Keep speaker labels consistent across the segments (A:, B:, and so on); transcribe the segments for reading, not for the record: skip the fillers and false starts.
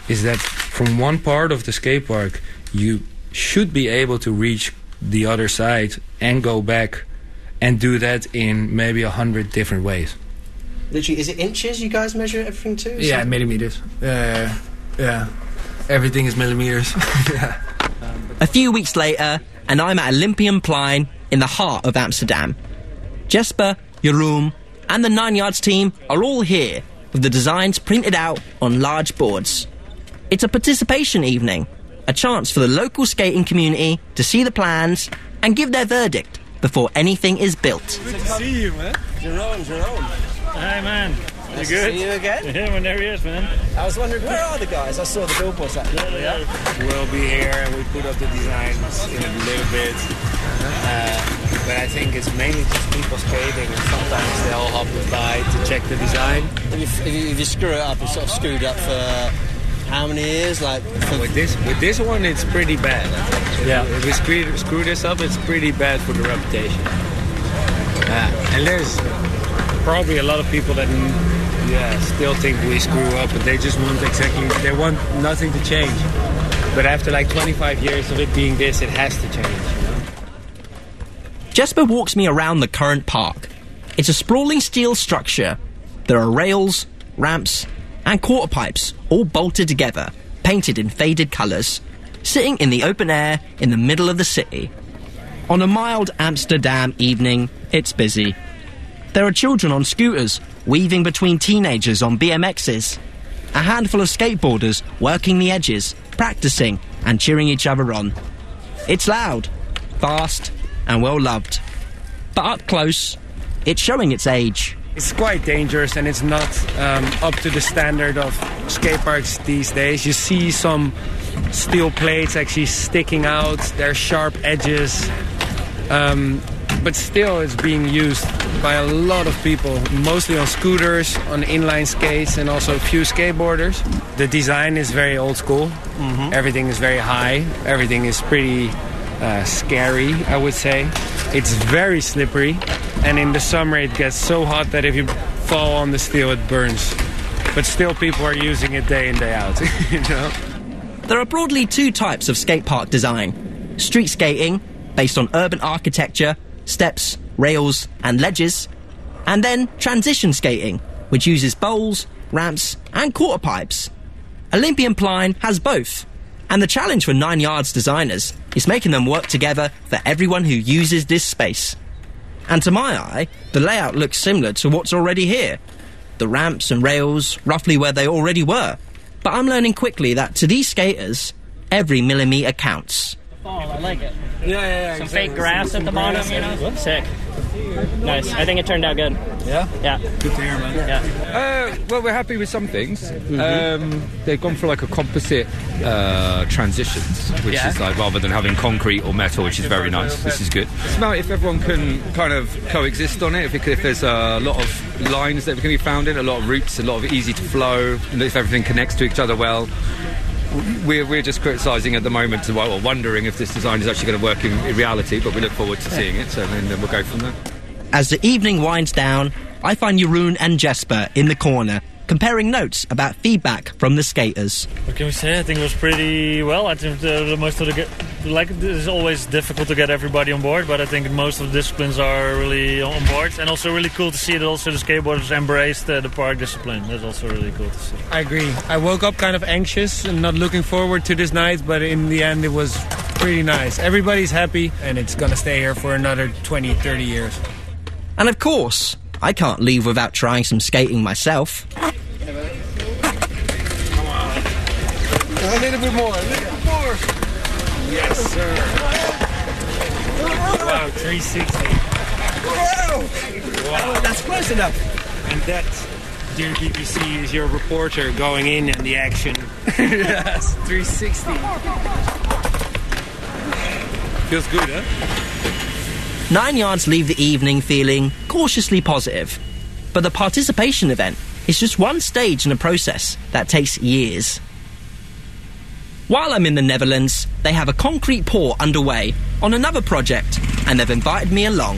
A: is that from one part of the skate park, you should be able to reach the other side and go back and do that in maybe 100 different ways.
B: Literally, is it inches you guys measure everything to?
A: Yeah, millimeters. Yeah, everything is millimeters. Yeah.
C: A few weeks later, and I'm at Olympianplein in the heart of Amsterdam. Jesper, Jeroen, and the 9 Yards team are all here with the designs printed out on large boards. It's a participation evening, a chance for the local skating community to see the plans and give their verdict before anything is built.
D: Good to see you, man.
E: Jeroen.
D: Hi, man.
E: Nice
D: You good?
E: to see you again.
D: Yeah, well, there he is, man.
E: I was wondering, where are the guys? I saw the billboards out there.
D: Yeah.
F: We'll be here and we put up the designs in a little bit. But I think it's mainly just people skating, and sometimes they'll hop by to check the design.
E: If you screw it up, it's sort of screwed up for how many years?
F: With this one, it's pretty bad. I think.
D: Yeah.
F: If we screw this up, it's pretty bad for the reputation. And there's probably a lot of people that still think we screw up, but they just they want nothing to change. But after like 25 years of it being this, it has to change. You know?
C: Jesper walks me around the current park. It's a sprawling steel structure. There are rails, ramps, and quarter pipes all bolted together, painted in faded colours, sitting in the open air in the middle of the city. On a mild Amsterdam evening, it's busy. There are children on scooters, weaving between teenagers on BMXs. A handful of skateboarders working the edges, practicing and cheering each other on. It's loud, fast, and well loved. But up close, it's showing its age.
A: It's quite dangerous, and it's not up to the standard of skate parks these days. You see some steel plates actually sticking out, their sharp edges. But still, it's being used by a lot of people, mostly on scooters, on inline skates, and also a few skateboarders. The design is very old school. Mm-hmm. Everything is very high. Everything is pretty scary, I would say. It's very slippery, and in the summer it gets so hot that if you fall on the steel, it burns. But still, people are using it day in, day out. You know?
C: There are broadly two types of skate park design. Street skating, based on urban architecture, steps, rails and ledges, and then transition skating, which uses bowls, ramps and quarter pipes. Olympianplein has both, and the challenge for 9 Yards designers is making them work together for everyone who uses this space. And to my eye, the layout looks similar to what's already here. The ramps and rails roughly where they already were, but I'm learning quickly that to these skaters, every millimetre counts.
D: Oh, I like it.
F: Yeah.
D: Some fake grass at the bottom, you know? Sick. Nice. I think it turned out good.
F: Yeah?
D: Yeah.
F: Good to hear, man.
D: Yeah.
G: Well, we're happy with some things. They've gone for like a composite transitions, which is like rather than having concrete or metal, which is very nice. This is good. It's about if everyone can kind of coexist on it, if there's a lot of lines that can be found in, a lot of routes, a lot of easy to flow, and if everything connects to each other well. We're just criticising at the moment, or wondering if this design is actually going to work in reality, but we look forward to seeing it, so then we'll go from there.
C: As the evening winds down, I find Jeroen and Jesper in the corner, comparing notes about feedback from the skaters.
D: What can we say? I think it was pretty well. I think the most of it's always difficult to get everybody on board, but I think most of the disciplines are really on board, and also really cool to see that also the skateboarders embraced the park discipline. That's also really cool to see.
A: I agree. I woke up kind of anxious and not looking forward to this night, but in the end it was pretty nice. Everybody's happy, and it's going to stay here for another 20, 30 years.
C: And of course, I can't leave without trying some skating myself.
F: A little bit more. Yes, sir. Wow, 360.
E: Wow, that's close enough.
A: And that, dear BBC, is your reporter going in the action. Yes, 360. Feels good, huh?
C: 9 Yards leave the evening feeling cautiously positive. But the participation event is just one stage in a process that takes years. While I'm in the Netherlands, they have a concrete pour underway on another project, and they've invited me along.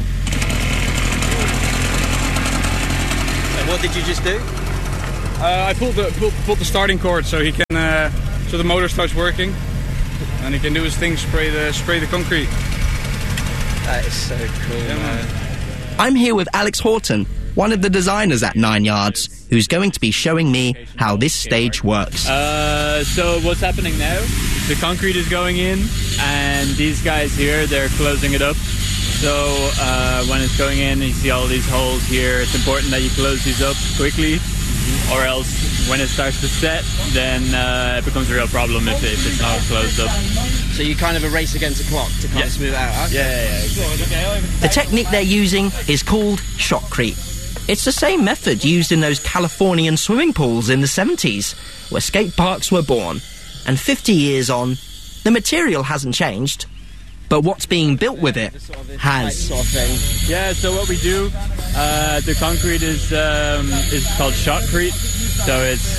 E: And what did you just do?
G: I pulled the starting cord so he can
H: so the motor starts working, and he can do his thing, spray the concrete.
B: That is so cool, man.
C: I'm here with Alex Horton, one of the designers at 9 Yards, who's going to be showing me how this stage works.
I: So what's happening now? The concrete is going in, and these guys here, they're closing it up. So when it's going in, you see all these holes here. It's important that you close these up quickly, or else when it starts to set, then it becomes a real problem if it's not closed up.
B: So you kind of a race against the clock to kind of smooth it out? Okay.
I: Yeah.
C: The technique they're using is called shotcrete. It's the same method used in those Californian swimming pools in the 70s, where skate parks were born. And 50 years on, the material hasn't changed, but what's being built with it has.
I: Yeah, so what we do, the concrete is called shotcrete. So it's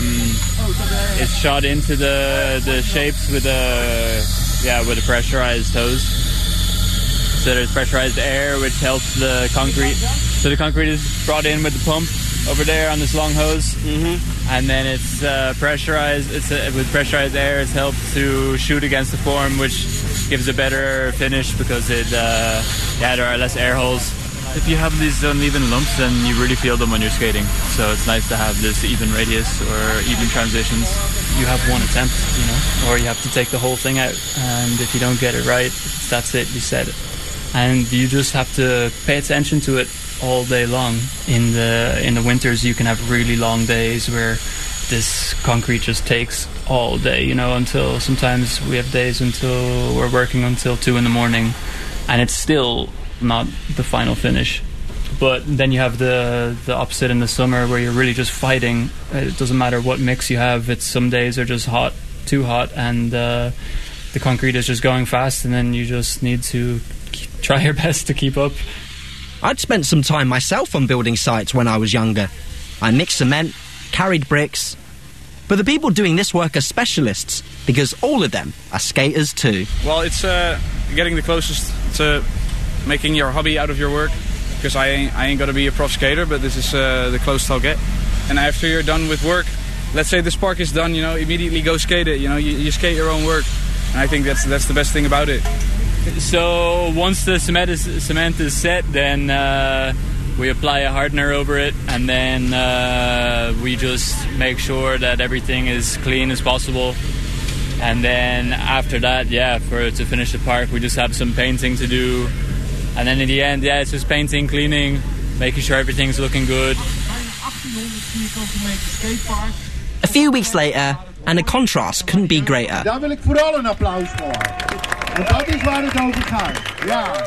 I: shot into the shapes with a pressurized hose. So there's pressurized air which helps the concrete. So the concrete is brought in with the pump over there on this long hose, and then it's pressurized. With pressurized air, it's helped to shoot against the form, which gives a better finish because there are less air holes. If you have these uneven lumps, then you really feel them when you're skating. So it's nice to have this even radius or even transitions. You have one attempt, or you have to take the whole thing out. And if you don't get it right, that's it, you said it. And you just have to pay attention to it all day long. In the winters, you can have really long days where this concrete just takes all day, until sometimes we have days until we're working until 2 in the morning, and it's still not the final finish. But then you have the opposite in the summer where you're really just fighting. It doesn't matter what mix you have. Some days are just hot, too hot, and the concrete is just going fast, and then you just need to try your best to keep up.
C: I'd spent some time myself on building sites when I was younger. I mixed cement, carried bricks. But the people doing this work are specialists, because all of them are skaters too.
H: Well, it's getting the closest to making your hobby out of your work, because I ain't got to be a prof skater, but this is the closest I'll get. And after you're done with work, let's say this park is done, immediately go skate it. You skate your own work, and I think that's the best thing about it.
I: So once the cement is set, then we apply a hardener over it, and then we just make sure that everything is clean as possible. And then after that, to finish the park, we just have some painting to do. And then in the end, it's just painting, cleaning, making sure everything's looking good.
C: A few weeks later, and the contrast couldn't be greater.
J: Daar wil ik vooral een applaus voor. Want dat is waar het over gaat. Ja.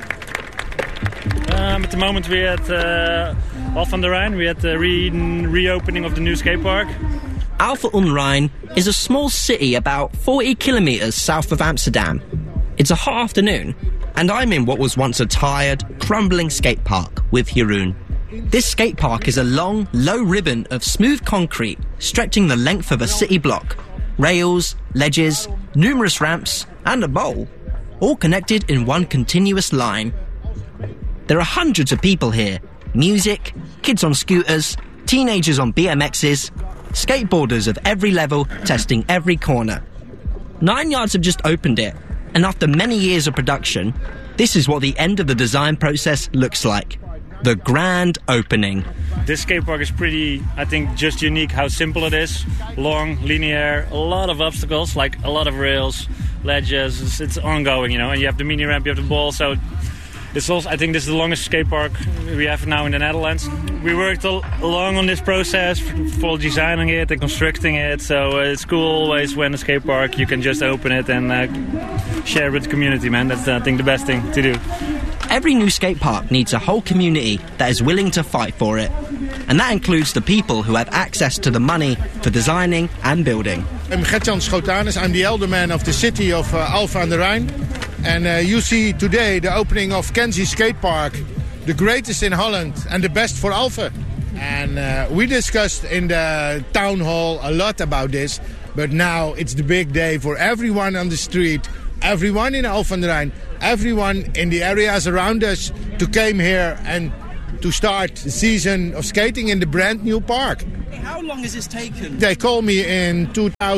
D: At the moment we're at Alphen aan de Rijn. We're at the reopening of the new skate park.
C: Alphen aan de Rijn is a small city about 40 kilometres south of Amsterdam. It's a hot afternoon, and I'm in what was once a tired, crumbling skate park with Jeroen. This skate park is a long, low ribbon of smooth concrete stretching the length of a city block. Rails, ledges, numerous ramps, and a bowl, all connected in one continuous line. There are hundreds of people here. Music, kids on scooters, teenagers on BMXs, skateboarders of every level testing every corner. 9 Yards have just opened it, and after many years of production, this is what the end of the design process looks like. The grand opening.
D: This skate park is pretty, I think, just unique how simple it is. Long, linear, a lot of obstacles, like a lot of rails, ledges. It's ongoing, and you have the mini ramp, you have the ball, so it's also, I think this is the longest skate park we have now in the Netherlands. We worked long on this process for designing it and constructing it, so it's cool always when a skate park you can just open it and share it with the community, man. That's, I think, the best thing to do.
C: Every new skate park needs a whole community that is willing to fight for it. And that includes the people who have access to the money for designing and building.
J: I'm Gert-Jan Schotanus. I'm the elder man of the city of Alphen aan de Rijn. And you see today the opening of Kenzie Skate Park, the greatest in Holland and the best for Alphen. And we discussed in the town hall a lot about this, but now it's the big day for everyone on the street, everyone in Alphen aan de Rijn, everyone in the areas around us to come here and to start the season of skating in the brand new park.
B: How long has this taken?
J: They called me in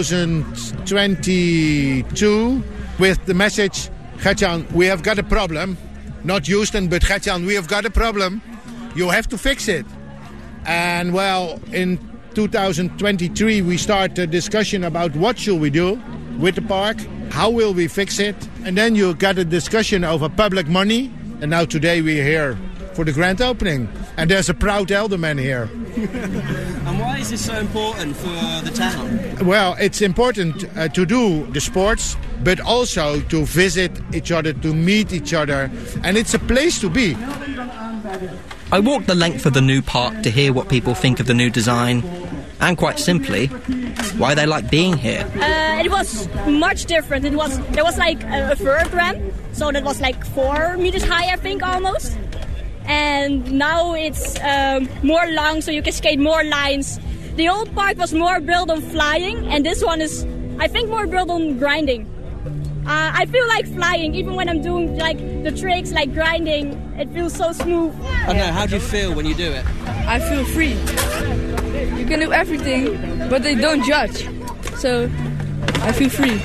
J: 2022 with the message, Gertjan, we have got a problem. Not Houston, but Gertjan, we have got a problem. You have to fix it. And well, in 2023 we start a discussion about what should we do with the park, how will we fix it, and then you got a discussion over public money, and now today we're here for the grand opening, and there's a proud alderman here.
B: And why is this so important for the town?
J: Well, it's important to do the sports, but also to visit each other, to meet each other, and it's a place to be.
C: I walked the length of the new park to hear what people think of the new design, and quite simply, why they like being here.
K: It was much different. There was like a vert ramp, so that was like 4 meters high, I think, almost. And now it's more long, so you can skate more lines. The old park was more built on flying, and this one is, I think, more built on grinding. I feel like flying, even when I'm doing like the tricks, like grinding. It feels so smooth.
B: I know. How do you feel when you do it?
L: I feel free. You can do everything, but they don't judge. So I feel free.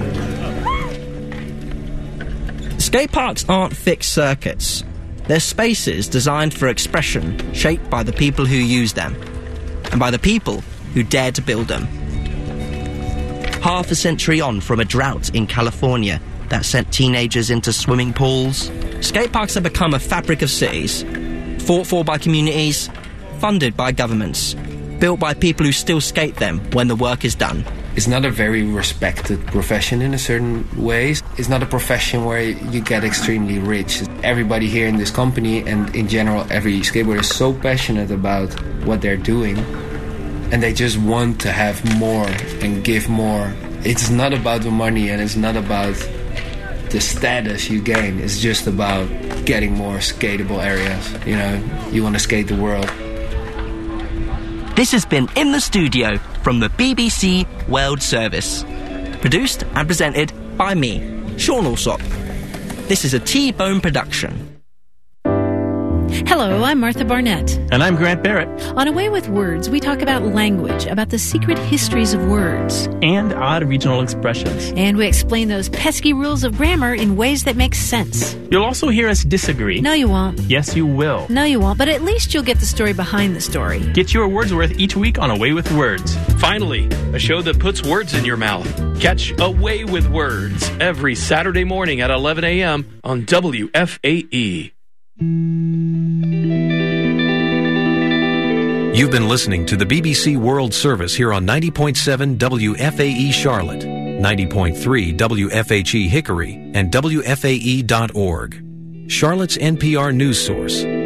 C: Skate parks aren't fixed circuits. They're spaces designed for expression, shaped by the people who use them, and by the people who dare to build them. Half a century on from a drought in California that sent teenagers into swimming pools, skate parks have become a fabric of cities, fought for by communities, funded by governments, built by people who still skate them when the work is done.
A: It's not a very respected profession in a certain ways. It's not a profession where you get extremely rich. Everybody here in this company and in general every skateboarder is so passionate about what they're doing, and they just want to have more and give more. It's not about the money and it's not about the status you gain. It's just about getting more skatable areas. You know, you want to skate the world.
C: This has been In the Studio from the BBC World Service. Produced and presented by me, Sean Alsop. This is a T-Bone production.
M: Hello, I'm Martha Barnett.
N: And I'm Grant Barrett.
M: On A Way with Words, we talk about language, about the secret histories of words.
N: And odd regional expressions.
M: And we explain those pesky rules of grammar in ways that make sense.
N: You'll also hear us disagree.
M: No, you won't.
N: Yes, you will.
M: No, you won't, but at least you'll get the story behind the story.
N: Get your Wordsworth each week on A Way with Words.
O: Finally, a show that puts words in your mouth. Catch A Way with Words every Saturday morning at 11 a.m. on WFAE.
P: You've been listening to the BBC World Service here on 90.7 WFAE Charlotte, 90.3 WFHE Hickory, and WFAE.org. Charlotte's NPR news source.